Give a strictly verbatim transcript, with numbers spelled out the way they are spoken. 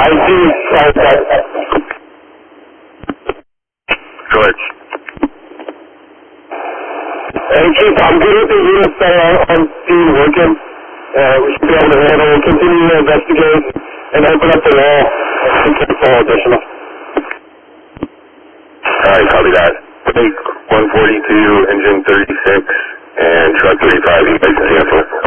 see. George. Hey, Chief, I'm good with the units that are on scene working. Uh, we should be able to handle, continue to investigate, and open up the wall and cancel additional. Alright, copy that. Take one forty-two, engine thirty-six, and truck thirty-five, you guys can cancel.